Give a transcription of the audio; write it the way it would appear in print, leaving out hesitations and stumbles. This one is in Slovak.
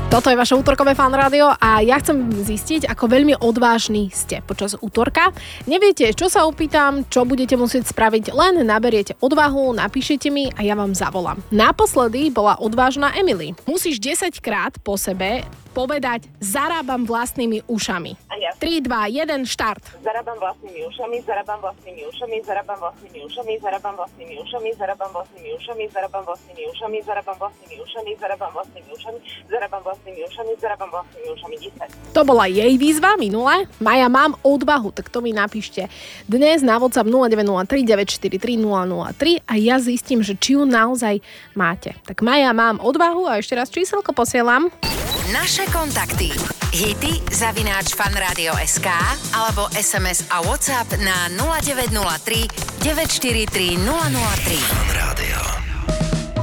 Toto je vaše útorkové Fan rádio a ja chcem zistiť, ako veľmi odvážni ste počas útorka. Neviete, čo sa opýtam, čo budete musieť spraviť, len naberiete odvahu, napíšete mi a ja vám zavolám. Naposledy bola odvážna Emily. Musíš 10 krát po sebe povedať zarábam vlastnými ušami. 3, 2, 1, štart. Zarábam vlastnými ušami, zarábam vlastnými ušami, zarábam vlastnými ušami, zarábam vlastnými ušami, zarábam vlastnými ušami, zarábam vlastnými ušami, zarábam vlastnými ušami, zarábam vlastnými ušami, zarábam vlastnými ušami, zarábam vlastnými ušami 10. To bola jej výzva minule. Maja, mám odvahu, tak to mi napíšte dnes na WhatsApp 0903 943 003 a ja zistím, že či ju naozaj máte. Tak Maja, mám odvahu a ešte raz číselko posielam. Naše kontakty. hity@fanradio.sk alebo SMS a WhatsApp na 0903 943 003.